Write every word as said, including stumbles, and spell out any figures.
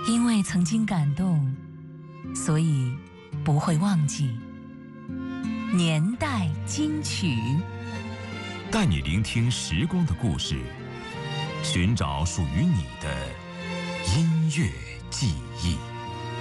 因为曾经感动，所以不会忘记。年代金曲， 带你聆听时光的故事，寻找属于你的音乐记忆。